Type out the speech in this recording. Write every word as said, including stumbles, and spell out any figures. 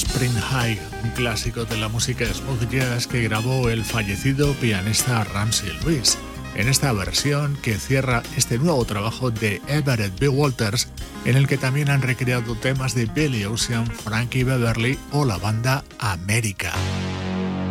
Spring High, un clásico de la música smooth jazz que grabó el fallecido pianista Ramsey Lewis, en esta versión que cierra este nuevo trabajo de Everett B. Walters, en el que también han recreado temas de Billy Ocean, Frankie Beverly o la banda América.